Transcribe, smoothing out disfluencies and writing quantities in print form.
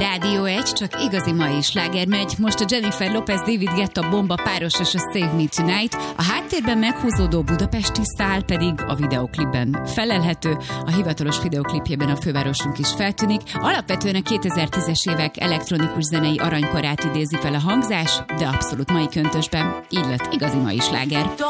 Rádió 1, csak igazi mai sláger megy. Most a Jennifer Lopez, David Guetta bomba párosos a Save Me Tonight. A háttérben meghúzódó budapesti szál pedig a videoklipben felelhető. A hivatalos videoklipjében a fővárosunk is feltűnik. Alapvetően a 2010-es évek elektronikus zenei aranykorát idézi fel a hangzás, de abszolút mai köntösben. Így lett igazi mai sláger.